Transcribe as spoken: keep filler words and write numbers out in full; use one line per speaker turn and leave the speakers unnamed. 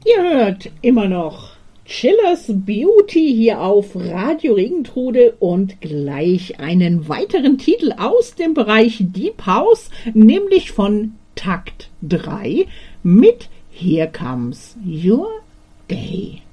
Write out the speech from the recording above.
Ihr hört immer noch Chillers Beauty hier auf Radio Regentrude und gleich einen weiteren Titel aus dem Bereich Deep House, nämlich von Takt drei mit Here Comes Your Day.